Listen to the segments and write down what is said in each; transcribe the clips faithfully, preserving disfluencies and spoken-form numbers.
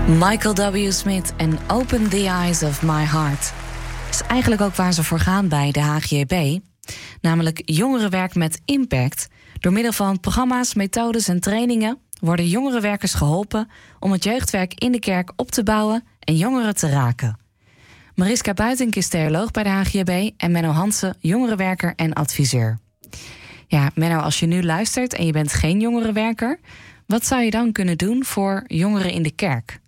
Michael W. Smith en Open the Eyes of My Heart. Dat is eigenlijk ook waar ze voor gaan bij de H G B. Namelijk jongerenwerk met impact. Door middel van programma's, methodes en trainingen worden jongerenwerkers geholpen om het jeugdwerk in de kerk op te bouwen en jongeren te raken. Mariska Buitink is theoloog bij de H G B en Menno Hansen jongerenwerker en adviseur. Ja, Menno, als je nu luistert en je bent geen jongerenwerker, wat zou je dan kunnen doen voor jongeren in de kerk?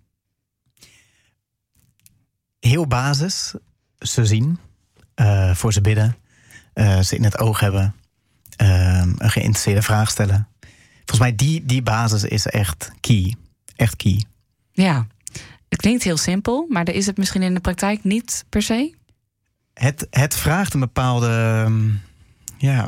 Heel basis, ze zien, uh, voor ze bidden, uh, ze in het oog hebben, uh, een geïnteresseerde vraag stellen. Volgens mij die, die basis is echt key. Echt key. Ja, het klinkt heel simpel, maar is het misschien in de praktijk niet per se? Het, het vraagt een bepaalde ja,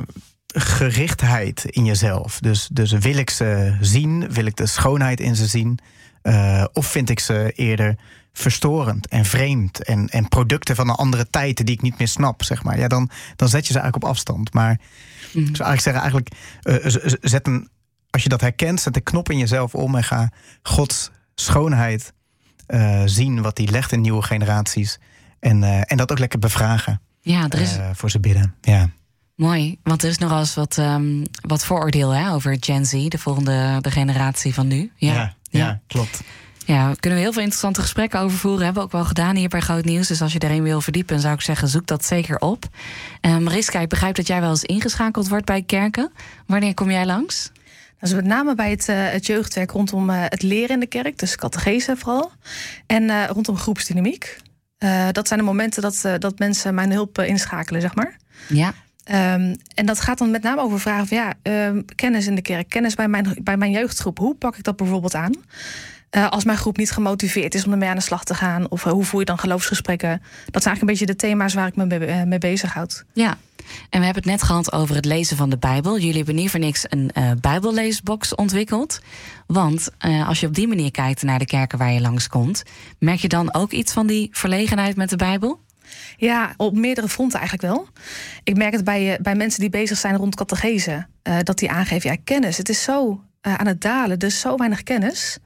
gerichtheid in jezelf. Dus, dus wil ik ze zien? Wil ik de schoonheid in ze zien? Uh, of vind ik ze eerder verstorend en vreemd en, en producten van een andere tijd die ik niet meer snap, zeg maar. Ja, dan, dan zet je ze eigenlijk op afstand. Maar mm. ik zou eigenlijk zeggen, eigenlijk, uh, zet een, als je dat herkent, zet een knop in jezelf om en ga Gods schoonheid uh, zien wat hij legt in nieuwe generaties. En, uh, en dat ook lekker bevragen. Ja, er is... Uh, voor ze bidden. Ja. Mooi, want er is nogal eens wat, um, wat vooroordeel hè, over Gen Z, de volgende de generatie van nu. Ja, ja, ja, ja. Klopt. Ja, daar kunnen we heel veel interessante gesprekken over voeren. Hebben we ook wel gedaan hier bij Groot Nieuws. Dus als je daarin wil verdiepen, zou ik zeggen, zoek dat zeker op. Uh, Mariska, ik begrijp dat jij wel eens ingeschakeld wordt bij kerken. Wanneer kom jij langs? Dus met name bij het, uh, het jeugdwerk rondom uh, het leren in de kerk, dus catechese vooral. En uh, rondom groepsdynamiek. Uh, dat zijn de momenten dat, uh, dat mensen mijn hulp uh, inschakelen, zeg maar. Ja. Um, en dat gaat dan met name over vragen van ja, uh, kennis in de kerk, kennis bij mijn, bij mijn jeugdgroep. Hoe pak ik dat bijvoorbeeld aan? Uh, als mijn groep niet gemotiveerd is om ermee aan de slag te gaan, of uh, hoe voer je dan geloofsgesprekken? Dat zijn eigenlijk een beetje de thema's waar ik me mee, uh, mee bezighoud. Ja, en we hebben het net gehad over het lezen van de Bijbel. Jullie hebben niet voor niks een uh, Bijbelleesbox ontwikkeld. Want uh, als je op die manier kijkt naar de kerken waar je langskomt, merk je dan ook iets van die verlegenheid met de Bijbel? Ja, op meerdere fronten eigenlijk wel. Ik merk het bij, uh, bij mensen die bezig zijn rond catechese, uh, dat die aangeven, ja, kennis, het is zo uh, aan het dalen, dus zo weinig kennis.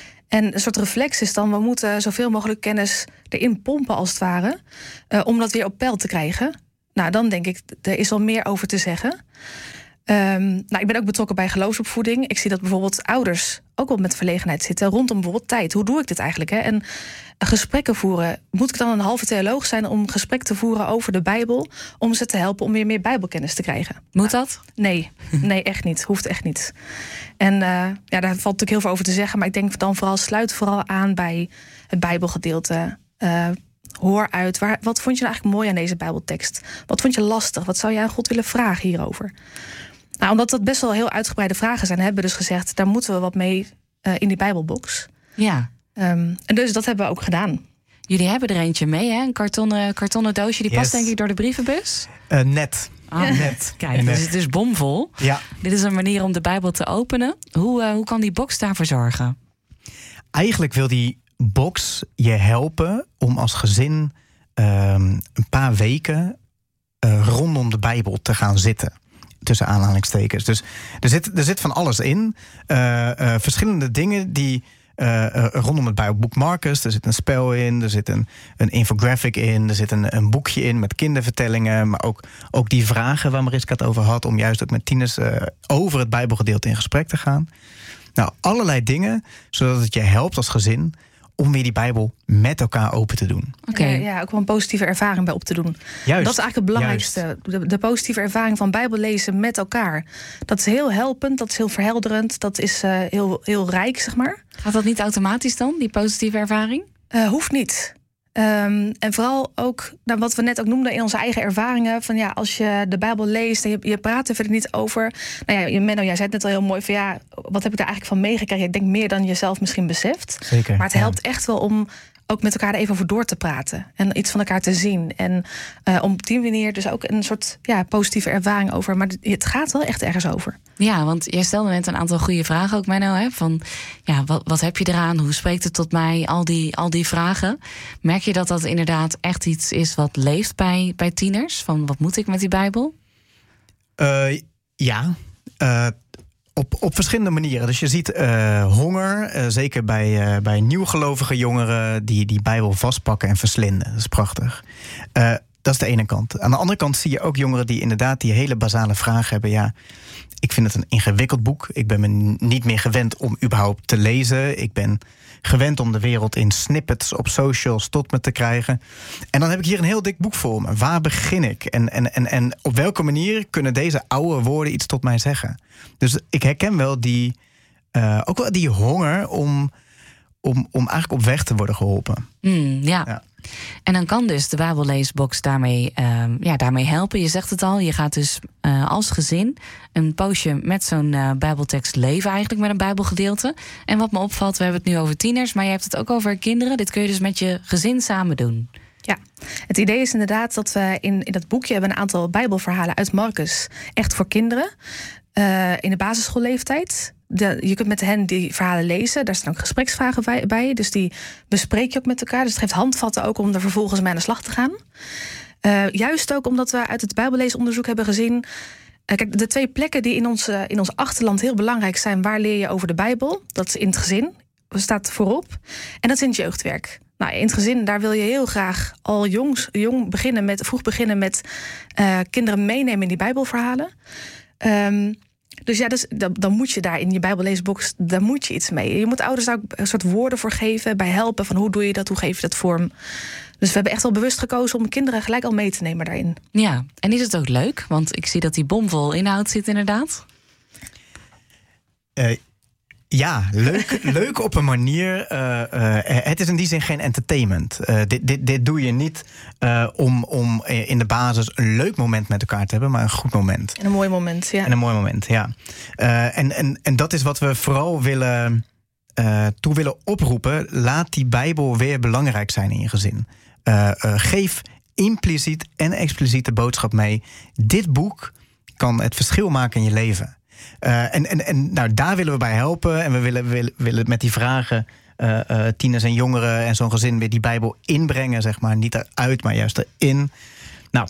En een soort reflex is dan, we moeten zoveel mogelijk kennis erin pompen als het ware, uh, om dat weer op peil te krijgen. Nou, dan denk ik, er is al meer over te zeggen. Um, nou, ik ben ook betrokken bij geloofsopvoeding. Ik zie dat bijvoorbeeld ouders ook wel met verlegenheid zitten rondom bijvoorbeeld tijd. Hoe doe ik dit eigenlijk? Hè? En gesprekken voeren. Moet ik dan een halve theoloog zijn om gesprek te voeren over de Bijbel, om ze te helpen om weer meer Bijbelkennis te krijgen? Moet dat? Nee, nee, echt niet. Hoeft echt niet. En uh, ja, daar valt natuurlijk heel veel over te zeggen, maar ik denk dan vooral, sluit vooral aan bij het Bijbelgedeelte. Uh, Hoor uit, waar, wat vond je nou eigenlijk mooi aan deze Bijbeltekst? Wat vond je lastig? Wat zou je aan God willen vragen hierover? Nou, omdat dat best wel heel uitgebreide vragen zijn, hebben we dus gezegd, daar moeten we wat mee uh, in die Bijbelbox. Ja. Um, en dus dat hebben we ook gedaan. Jullie hebben er eentje mee, hè? Een kartonnen, kartonnen doosje. Die yes. past denk ik door de brievenbus. Uh, net. Ah, ja. net. Kijk, net. Dus het is bomvol. Ja. Dit is een manier om de Bijbel te openen. Hoe, uh, hoe kan die box daarvoor zorgen? Eigenlijk wil die box je helpen om als gezin um, een paar weken uh, rondom de Bijbel te gaan zitten. Tussen aanhalingstekens. Dus er zit, er zit van alles in. Uh, uh, verschillende dingen die uh, uh, rondom het Bijbelboek Marcus. Er zit een spel in, er zit een, een infographic in, er zit een, een boekje in met kindervertellingen. Maar ook, ook die vragen waar Mariska het over had, om juist ook met tieners uh, over het Bijbelgedeelte in gesprek te gaan. Nou, allerlei dingen, zodat het je helpt als gezin om weer die Bijbel met elkaar open te doen. Oké, okay. Ja, ook wel een positieve ervaring bij op te doen. Juist. Dat is eigenlijk het belangrijkste. De, de positieve ervaring van Bijbel lezen met elkaar. Dat is heel helpend, dat is heel verhelderend, dat is uh, heel, heel rijk, zeg maar. Gaat dat niet automatisch dan, die positieve ervaring? Uh, hoeft niet. Um, en vooral ook, nou, wat we net ook noemden in onze eigen ervaringen, van ja, als je de Bijbel leest en je, je praat er verder niet over. Nou ja, Menno, jij zei het net al heel mooi van ja, wat heb ik daar eigenlijk van meegekregen? Ik denk meer dan je zelf misschien beseft. Zeker. Maar het helpt ja. echt wel om ook met elkaar er even over door te praten en iets van elkaar te zien. En uh, om op die manier dus ook een soort ja, positieve ervaring over. Maar het gaat wel echt ergens over. Ja, want jij stelde net een aantal goede vragen ook, Menno. Hè? Van ja, wat, wat heb je eraan? Hoe spreekt het tot mij? Al die, al die vragen. Merk je dat dat inderdaad echt iets is wat leeft bij, bij tieners? Van wat moet ik met die Bijbel? Uh, ja, uh, op, op verschillende manieren. Dus je ziet uh, honger, uh, zeker bij, uh, bij nieuwgelovige jongeren die die Bijbel vastpakken en verslinden. Dat is prachtig. Uh, dat is de ene kant. Aan de andere kant zie je ook jongeren die inderdaad die hele basale vraag hebben. Ja, ik vind het een ingewikkeld boek. Ik ben me niet meer gewend om überhaupt te lezen. Ik ben gewend om de wereld in snippets op socials tot me te krijgen. En dan heb ik hier een heel dik boek voor me. Waar begin ik? En, en, en, en op welke manier kunnen deze oude woorden iets tot mij zeggen? Dus ik herken wel die, uh, ook wel die honger om, om, om eigenlijk op weg te worden geholpen. Mm, ja. ja. En dan kan dus de Bijbelleesbox daarmee, uh, ja, daarmee helpen. Je zegt het al, je gaat dus uh, als gezin een poosje met zo'n uh, Bijbeltekst leven eigenlijk, met een Bijbelgedeelte. En wat me opvalt, we hebben het nu over tieners, maar je hebt het ook over kinderen. Dit kun je dus met je gezin samen doen. Ja, het idee is inderdaad dat we in, in dat boekje hebben een aantal Bijbelverhalen uit Marcus, echt voor kinderen, uh, in de basisschoolleeftijd. De, je kunt met hen die verhalen lezen. Daar staan ook gespreksvragen bij, bij. Dus die bespreek je ook met elkaar. Dus het geeft handvatten ook om er vervolgens mee aan de slag te gaan. Uh, juist ook omdat we uit het Bijbelleesonderzoek hebben gezien. Uh, kijk, de twee plekken die in ons, uh, in ons achterland heel belangrijk zijn. Waar leer je over de Bijbel? Dat is in het gezin. Dat staat voorop. En dat is in het jeugdwerk. Nou, in het gezin, daar wil je heel graag al jongs, jong beginnen met, vroeg beginnen met uh, kinderen meenemen in die Bijbelverhalen. Um, Dus ja, dus, dan moet je daar in je Bijbelleesbox, daar moet je iets mee. Je moet ouders daar ook een soort woorden voor geven, bij helpen van hoe doe je dat, hoe geef je dat vorm. Dus we hebben echt wel bewust gekozen om kinderen gelijk al mee te nemen daarin. Ja, en is het ook leuk? Want ik zie dat die bomvol inhoud zit inderdaad. Uh, ja, leuk, leuk op een manier. Uh, uh, het is in die zin geen entertainment. Uh, dit, dit, dit doe je niet uh, om, om in de basis een leuk moment met elkaar te hebben, maar een goed moment. En een mooi moment, ja. En een mooi moment, ja. Uh, en, en, en dat is wat we vooral willen, uh, toe willen oproepen. Laat die Bijbel weer belangrijk zijn in je gezin. Uh, uh, geef impliciet en expliciet de boodschap mee. Dit boek kan het verschil maken in je leven. Uh, en en, en nou, daar willen we bij helpen. En we willen, willen, willen met die vragen uh, uh, tieners en jongeren en zo'n gezin weer die Bijbel inbrengen, zeg maar. Niet eruit, maar juist erin. Nou,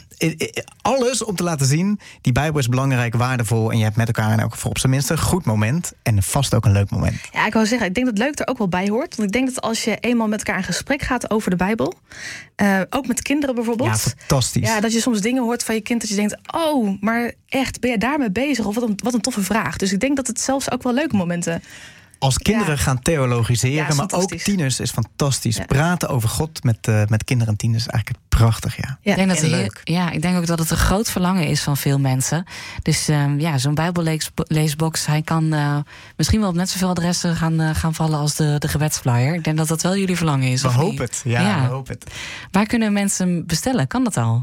alles om te laten zien, die Bijbel is belangrijk, waardevol en je hebt met elkaar in elk geval op zijn minst een goed moment en vast ook een leuk moment. Ja, ik wou zeggen, ik denk dat leuk er ook wel bij hoort. Want ik denk dat als je eenmaal met elkaar in gesprek gaat over de Bijbel, uh, ook met kinderen bijvoorbeeld. Ja, fantastisch. Ja, dat je soms dingen hoort van je kind dat je denkt, oh, maar echt, ben je daarmee bezig? Of wat een, wat een toffe vraag. Dus ik denk dat het zelfs ook wel leuke momenten. Als kinderen ja. gaan theologiseren, ja, maar ook tieners is fantastisch. Ja. Praten over God met, uh, met kinderen en tieners is eigenlijk prachtig, ja. ja. Ik denk dat leuk. Ja, ik denk ook dat het een groot verlangen is van veel mensen. Dus uh, ja, zo'n Bijbelleesbox, hij kan uh, misschien wel op net zoveel adressen gaan, uh, gaan vallen als de, de gebedsflyer. Ik denk dat dat wel jullie verlangen is. We of hopen niet? het, ja, ja, we hopen het. Waar kunnen mensen bestellen? Kan dat al?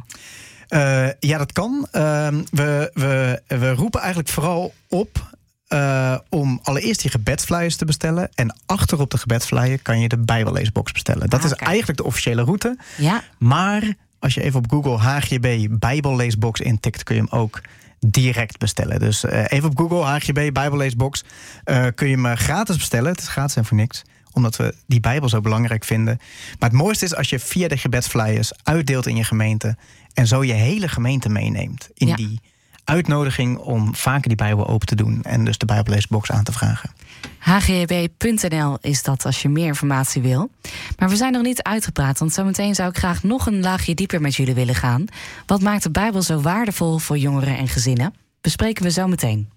Uh, ja, dat kan. Uh, we, we, we roepen eigenlijk vooral op Uh, om allereerst die gebedsflyers te bestellen. En achter op de gebedsflyer kan je de Bijbelleesbox bestellen. Dat ah, is okay. eigenlijk de officiële route. Ja. Maar als je even op Google H G B Bijbelleesbox intikt, kun je hem ook direct bestellen. Dus uh, even op Google H G B Bijbelleesbox uh, kun je hem gratis bestellen. Het is gratis en voor niks, omdat we die Bijbel zo belangrijk vinden. Maar het mooiste is als je via de gebedsflyers uitdeelt in je gemeente en zo je hele gemeente meeneemt in ja. die uitnodiging om vaker die Bijbel open te doen en dus de Bijbelleesbox aan te vragen. H G B punt n l is dat als je meer informatie wil. Maar we zijn nog niet uitgepraat, want zometeen zou ik graag nog een laagje dieper met jullie willen gaan. Wat maakt de Bijbel zo waardevol voor jongeren en gezinnen? Bespreken we zo meteen.